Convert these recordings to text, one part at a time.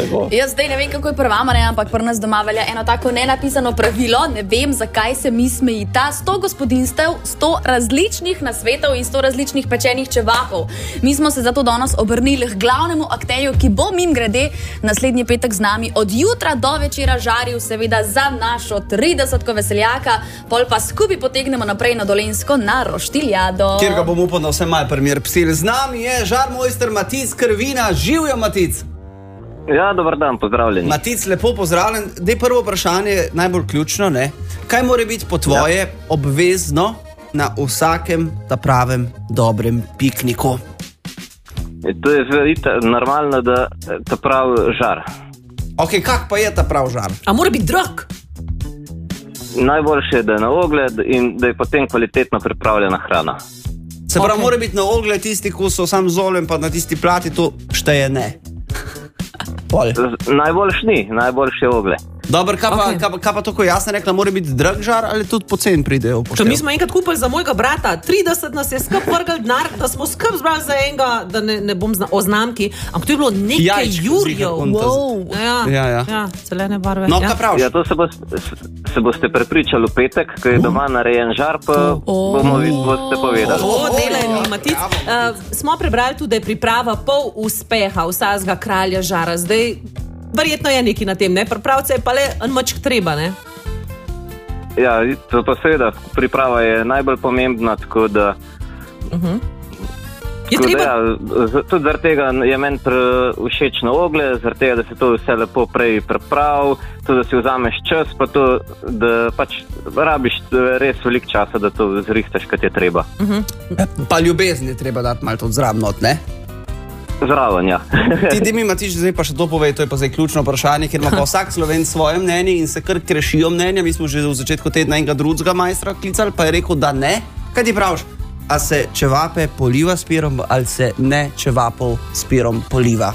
Jaz zdaj ne vem, kako je pri vama, ampak pri nas doma velja eno tako nenapisano pravilo, ne vem, zakaj se mi smejita. 100 gospodinstev, 100 različnih nasvetov in 100 različnih pečenih čevapov. Mi smo se zato danes obrnili k glavnemu akterju, ki bo mimogrede naslednji petek z nami od jutra do večera žaril, seveda za našo 30-ko veseljaka, pol pa skupaj potegnemo naprej na Dolenjsko na roštiljado. Kjer ga bomo upal na vse malo primer psil. Z nami je žarmojster Matic Krvina. Živjo, Matic! Ja, dober dan, pozdravljeni. Matic, lepo pozdravljen. Dej prvo vprašanje, najbolj ključno, ne? Kaj mora biti po tvoje obvezno na vsakem ta pravem dobrem pikniku? To je normalno, da ta prav žar. Ok, kak pa je ta prav žar? A mora biti drag? Najboljše je, da je na ogled in da je potem kvalitetno pripravljena hrana. Se pravi, mora biti na ogled tisti, ko so sam zolem, pa na tisti plati to šteje ne. Najboljši je ogled. Dobro, kaj pa tako jasno rekla, mora biti drag žar ali tudi pocen pridejo? Mi smo enkrat kupili za mojega brata, 30 nas je skup vrgel denar, da smo skup zbrali za enega, da ne bom o znamki, ampak to je bilo nekaj jurjev. Ja, zelene barve. No, kaj praviš? Ja, to se boste prepričali v petek, ko je doma narejen žar, pa boste povedali. Delaj, Matic. Smo prebrali tudi, da je priprava pol uspeha vsakega kralja žara. Zdaj, verjetno je nekaj na tem, ne? Pripravce je pa le en mačk treba, ne? Ja, to pa seveda, priprava je najbolj pomembna, tako da... Tudi zaradi tega je meni všeč na ogled, zaradi tega, da se to vse lepo prej pripravi, tudi da si vzameš čas, pa to, da pač rabiš res veliko časa, da to zrihtaš, kot je treba. Pa ljubezni treba dati malo tudi zraven not, ne? Zraven, ja. Ti mi, Matiš, zdaj pa še to povej, to je pa zdaj ključno vprašanje, ker ima pa vsak Sloven svoje mnenje in se kar krešijo mnenja. Mi smo že v začetku tedna enega drugega majstra klicali, pa je rekel, da ne. Kaj ti praviš? A se čevape poliva s pirom ali se ne čevapov s pirom poliva?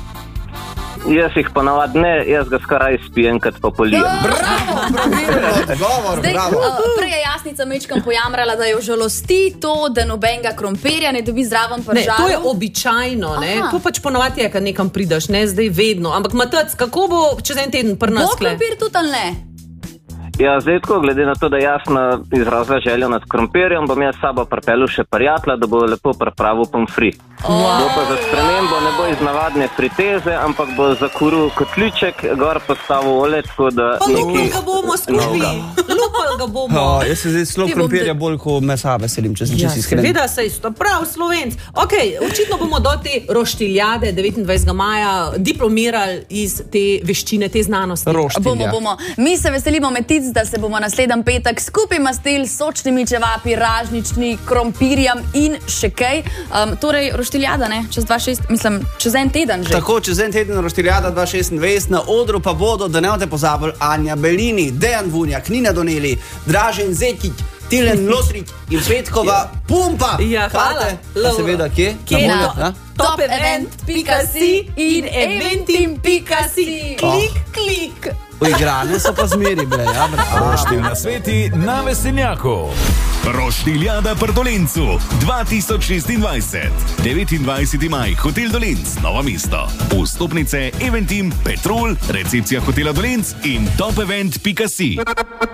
Jaz jih ponavadi ne, jaz ga skoraj spijem, kad pa polijem. Bravo, pravilno odgovor, bravo. Prej je Jasnica mečkam pojamrala, da jo žalosti to, da nobenega krompirja ne dobi zraven pa žaru. Ne, to je običajno, ne? To pač ponavadi je, kad nekam prideš, ne zdaj vedno. Ampak Matec, kako bo čez en teden pri nas? Bo krompir tudi ali ne? Ja, zdaj tako, glede na to, da Jasna izrazila željo nad krompirjem, bom jaz sabo pripeljal še prijatelja, da bo lepo pripravil pomfri. Bo pa za spremembo ne bo iz navadne friteze, ampak bo zakuril kotliček, gor postavil olje, tako da lupal ga bomo skupaj. Lupal ga bomo. Jaz se zdaj slo krompirja bolj kot mesa veselim, če sem čisto iskren. Seveda se isto, prav Slovenc. Ok, očitno bomo do te roštiljade 29. maja diplomirali iz te veščine, te znanosti. Bomo. Mi se veselimo, Matic, da se bomo naslednji petek skupaj mastili s sočnimi čevapi, ražnični, krompirjem in še kaj. Torej, roštiljada, ne? Čez en teden že. Tako, čez en teden roštiljada 2026, na odru pa bodo, da ne boste pozabili, Anja Belini, Dejan Vunjak, Nina Doneli, Dražen Zekić, Tilen Losrik in Petkova Pumpa. Ja, hvala. A seveda, kje? Kje na topevent.si in eventim.si. Klik. Uigrane so pa zmeri bile, ja, bravo. Roštilj sveti na Veseljaku. Roštiljada pri Dolencu 2026. 29. maj, Hotel Dolenc, Novo mesto. Vstopnice Eventim, Petrol, recepcija Hotela Dolenc in topevent.si.